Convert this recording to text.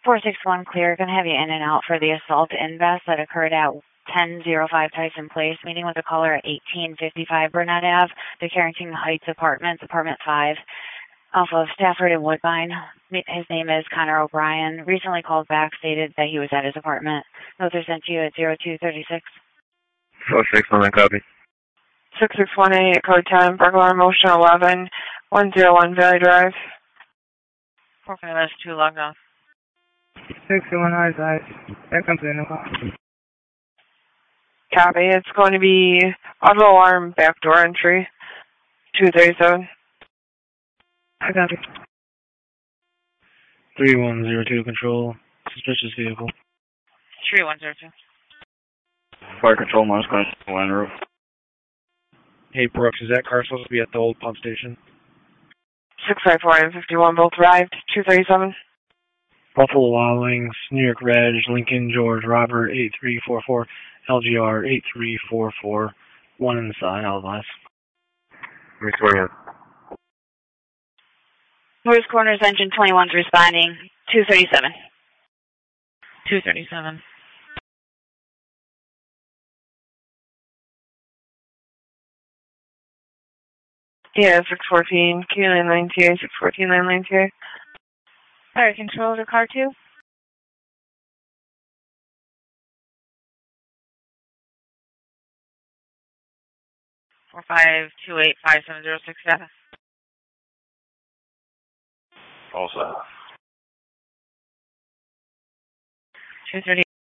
461 clear. Going to have you in and out for the assault invest that occurred at 1005 Tyson Place. Meeting with the caller at 1855 Burnett Ave, the Carrington Heights Apartments, Apartment 5, off of Stafford and Woodbine. His name is Connor O'Brien. Recently called back, stated that he was at his apartment. Notes are sent to you at 0236. 461, copy. 6618, code 10, burglar motion 11, 101 Valley Drive. 45S2 logged off. 61 high side. That comes in. Copy. It's going to be auto alarm backdoor entry. 237. I copy. 3102 control. Suspicious vehicle. 3102. Fire control, Mars Clinic, line roof. Hey, Brooks, is that car supposed to be at the old pump station? 654 and 51 both arrived. 237. Buffalo Wild Wings, New York Reg, Lincoln, George, Robert, 8344, LGR, 8344, 1 inside, all less. Restoring it. North Corners Engine 21's responding. 237. 237. Yeah, 614, Q990, 614, 990. Fire control to car 2. Four 528-5706. All set. 230.